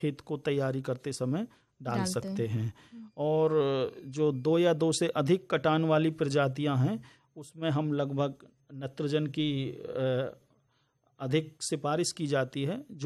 खेत को तैयारी करते समय डाल सकते हैं। और जो 2 या 2 से अधिक कटान वाली प्रजातियां हैं उसमें हम लगभग नाइट्रोजन की अधिक सिफारिश की जाती है, जो